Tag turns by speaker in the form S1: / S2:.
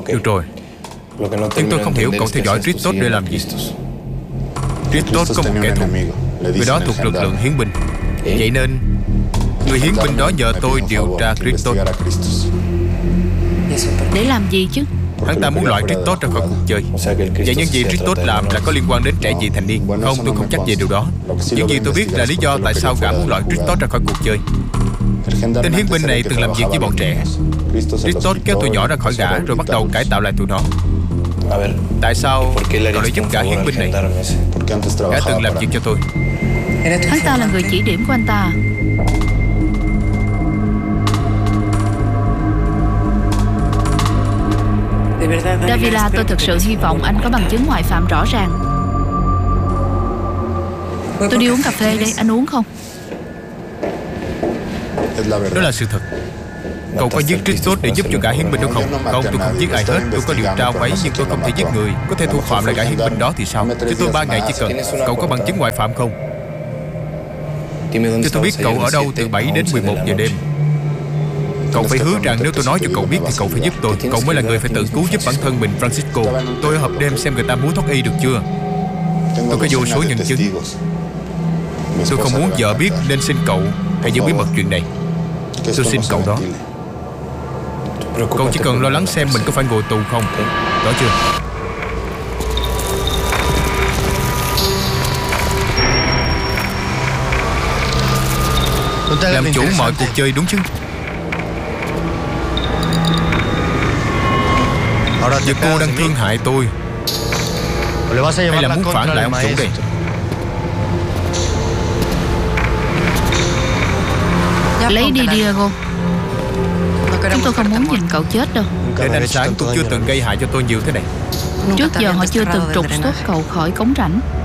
S1: Được rồi, nhưng tôi không hiểu cậu theo dõi Christos để làm gì. Christos có một kẻ thù, người đó thuộc lực lượng hiến binh. Vậy nên người hiến binh đó nhờ tôi điều tra Christos.
S2: Để làm gì chứ?
S1: Hắn ta muốn loại Christos ra khỏi cuộc chơi. Vậy những gì Christos làm là có liên quan đến trẻ vị thành niên. Không, tôi không chắc về điều đó. Những gì tôi biết là lý do tại sao gã muốn loại Christos ra khỏi cuộc chơi. Tên hiến binh này từng làm việc với bọn trẻ. Christos kéo tụi nhỏ ra khỏi gã rồi bắt đầu cải tạo lại tụi nó. Tại sao cậu lại giúp gã hiến binh này? Gã từng làm việc cho tôi.
S2: Hắn ta là người chỉ điểm của anh ta à? Davila, tôi thực sự hy vọng anh có bằng chứng ngoại phạm rõ ràng. Tôi đi uống cà phê đây, anh uống không?
S1: Đó là sự thật. Cậu có giết Christos để giúp cho gã hiến binh đó không? Không, tôi không giết ai hết. Tôi có điều tra quấy nhưng tôi không thể giết người. Có thể thủ phạm là gã hiến binh đó thì sao? Cho tôi 3 ngày chỉ cần. Cậu có bằng chứng ngoại phạm không? Cho tôi biết cậu ở đâu từ 7 đến 11 giờ đêm. Cậu phải hứa rằng nếu tôi nói cho cậu biết thì cậu phải giúp tôi. Cậu mới là người phải tự cứu giúp bản thân mình, Francisco. Tôi ở hộp đêm xem người ta muốn thoát y được chưa? Tôi có vô số nhân chứng. Tôi không muốn vợ biết nên xin cậu hãy giữ bí mật chuyện này. Tôi xin cậu đó. Cậu chỉ cần lo lắng xem mình có phải ngồi tù không. Rõ chưa? Làm chủ mọi cuộc chơi đúng chứ? Giờ cô đang thương hại tôi hay là muốn phản lại ông chủ đây?
S2: Lấy đi Diego. Chúng tôi không muốn nhìn cậu chết đâu.
S1: Đến ánh sáng cũng chưa từng gây hại cho tôi nhiều thế này.
S2: Trước giờ họ chưa từng trục xuất cậu khỏi cống rãnh.